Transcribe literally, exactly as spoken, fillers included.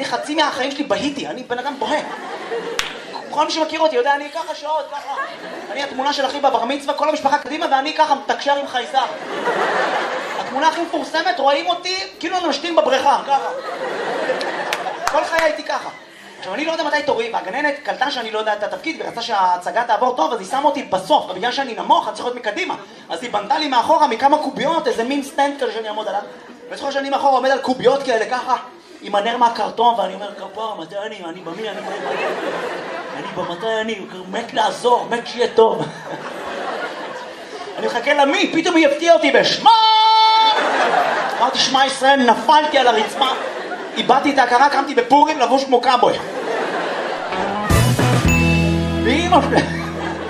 אני חצי מהחיים שלי בהיתי, אני בן אדם בוהה. כל מי שמכיר אותי יודע, אני ככה שעות, ככה. אני התמונה של אחי בבר מצווה, כל המשפחה קדימה, ואני ככה מתקשר עם חייזר. התמונה הכי מפורסמת, רואים אותי כאילו אני משתין בבריכה, ככה. כל חיי הייתי ככה. עכשיו, אני לא יודע מתי תורי, והגננת קלטה שאני לא יודע את התפקיד, ורצה שההצגה תעבור טוב, אז היא שמה אותי בסוף, ובגלל שאני נמוך, אני צריך להיות מקדימה. אז היא בנתה לי מאחורה מכמה קוביות, איזה מין סטנד כזה שאני אעמוד עליו. וצריך שאני מאחורה עומד על קוביות כאלה, ככה, עם הנר מהקרטון, ואני אומר, כפרה, מתי אני? אני במי? אני במי? אני במתי אני? מת לעזור, מת שיהיה טוב. אני מחכה למי, פתאום היא הפתיעה אותי בשמה! אמרתי, שמע ישראל, נפלתי על הרצפה. איבדתי את ההכרה, קמתי בפורים לבוש כמו קאבוי. ואמא שלי...